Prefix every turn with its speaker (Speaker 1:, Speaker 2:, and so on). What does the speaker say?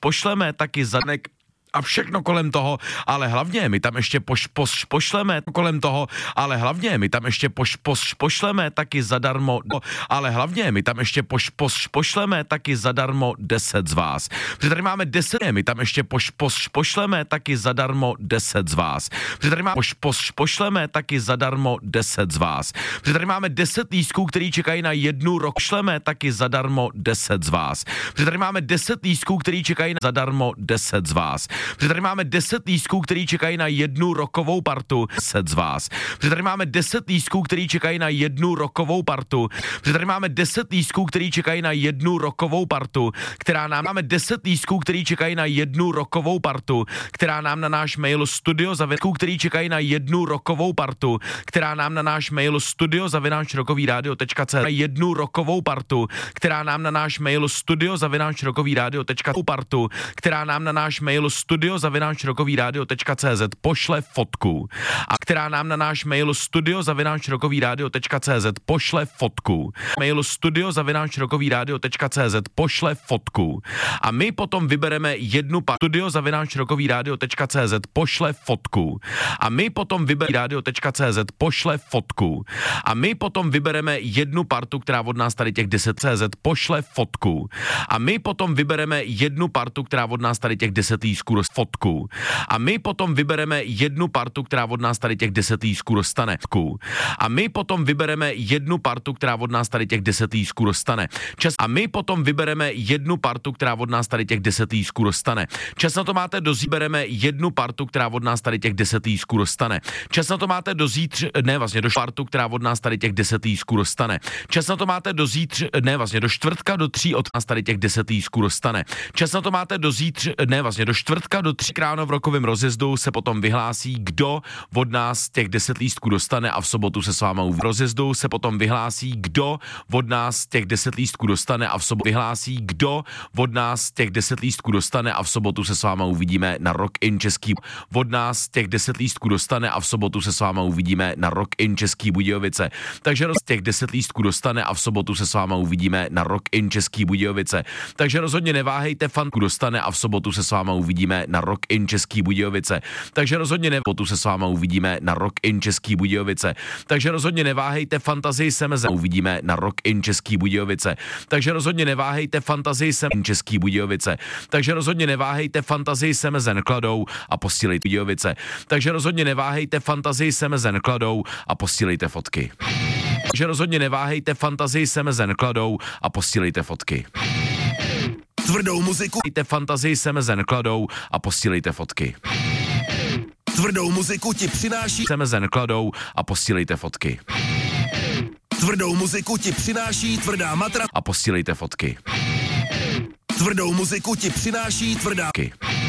Speaker 1: pošleme taky zadnek a všechno kolem toho, ale hlavně my tam ještě pošleme kolem toho, ale hlavně my tam ještě pošleme taky zadarmo, ale hlavně my tam ještě pošleme taky zadarmo 10 z vás. Protože tady máme 10, my tam ještě pošleme taky zadarmo 10 z vás. Protože tady máme pošleme taky zadarmo 10 z vás. Protože tady máme 10 lístků, který čekají na 1 rok, pošleme taky zadarmo 10 z vás. Protože tady máme 10 lístků, který čekají na zadarmo 10 z vás. Protože tady máme 10 lístků, který čekají na 1 rokovou partu, 10 z vás. Protože tady máme 10 lístků, který čekají na 1 rokovou partu. Protože tady máme 10 lístků, který čekají na 1 rokovou partu, která nám máme 10 lístků, který čekají na 1 rokovou partu, která nám na náš mail studio-zavináčrokovýradio.cz, který čekají na 1 rokovou partu, která nám na náš mail studio-zavináčrokovýradio.cz, 1 rokovou partu, která nám na náš mail studio-zavináčrokovýradio.cz, partu, která nám na náš mail studio-zavináčrokovýradio.cz pošle fotku a která nám na náš mail studio-zavináčrokovýradio.cz pošle fotku. Mail studio-zavináčrokovýradio.cz pošle fotku a my potom vybereme jednu partu. Studio-zavináčrokovýradio.cz pošle fotku a my potom vybereme radio.cz pošle fotku a my potom vybereme jednu partu, která od nás tady těch 10 CZ pošle fotku a my potom vybereme jednu partu, která od nás tady těch 10 lístků fotku a my potom vybereme jednu partu, která od nás tady těch 10 lístků dostane a my potom vybereme jednu partu, která od nás tady těch 10 lístků dostane a my potom vybereme jednu partu, která od nás tady těch 10 lístků dostane. Čas na to máte do vybereme jednu partu, která od nás tady těch 10 lístků dostane. Čas na to máte do do partu, která od nás tady těch 10 lístků dostane. Čas na to máte do do čtvrtka do 3 od nás tady těch 10 lístků dostane. Čas na to máte do do čtvrtka do 3 ráno v rokovém rozjezdu se potom vyhlásí, kdo od nás těch 10 lístků dostane a v sobotu se s váma v rozjezdu se potom vyhlásí, kdo od nás těch 10 lístků dostane a v sobotu vyhlásí, kdo od nás těch 10 lístků dostane a v sobotu se s váma uvidíme na Rock in Český. Od nás těch 10 lístků dostane a v sobotu se s váma uvidíme na Rock in Český Budějovice. Takže těch 10 lístků dostane a v sobotu se s váma uvidíme na Rock in Český Budějovice. Takže rozhodně neváhejte, fanku dostane a v sobotu se s váma uvidíme na Rock in Český Budějovice. Takže rozhodně sobotu se s váma uvidíme na Rock in Český Budějovice. Takže rozhodně neváhejte, fantazii se meze uvidíme na Rock in Český Budějovice. Takže rozhodně neváhejte, fantazii se Český Budějovice. Takže rozhodně neváhejte, fantazii se mezen kladou a posílejte Budějovice. Takže rozhodně neváhejte, fantazii se mezen kladou a posílejte fotky. Takže rozhodně neváhejte, fantazii se mezen kladou a posílejte fotky.
Speaker 2: Tvrdou muziku.
Speaker 1: Fantazii se mezen kladou a posílejte fotky.
Speaker 2: Tvrdou muziku ti přináší
Speaker 1: se mezen kladou a posílejte fotky.
Speaker 2: Tvrdou muziku ti přináší tvrdá matra
Speaker 1: a posílejte fotky.
Speaker 2: Tvrdou muziku ti přináší tvrdá